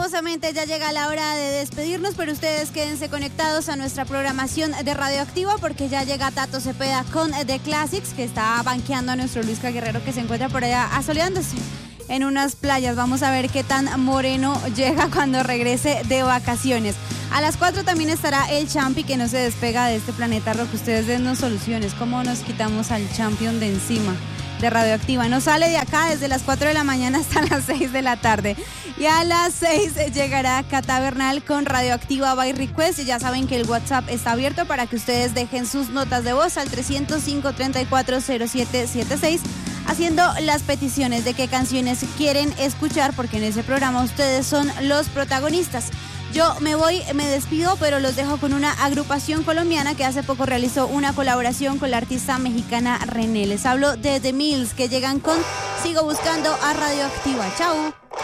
lastimosamente ya llega la hora de despedirnos, pero ustedes quédense conectados a nuestra programación de Radioactiva porque ya llega Tato Cepeda con The Classics, que está banqueando a nuestro Luisca Guerrero, que se encuentra por allá asoleándose en unas playas. Vamos a ver qué tan moreno llega cuando regrese de vacaciones. A las 4 también estará el Champi, que no se despega de este planeta rock. Ustedes dennos soluciones, ¿cómo nos quitamos al champion de encima? De Radioactiva, no sale de acá desde las 4 de la mañana hasta las 6 de la tarde. Y a las 6 llegará Cata Bernal con Radioactiva by Request. Ya saben que el WhatsApp está abierto para que ustedes dejen sus notas de voz al 305-340776, haciendo las peticiones de qué canciones quieren escuchar, porque en ese programa ustedes son los protagonistas. Yo me voy, me despido, pero los dejo con una agrupación colombiana que hace poco realizó una colaboración con la artista mexicana René. Les hablo de The Mills, que llegan con Sigo Buscando a Radioactiva. Chau.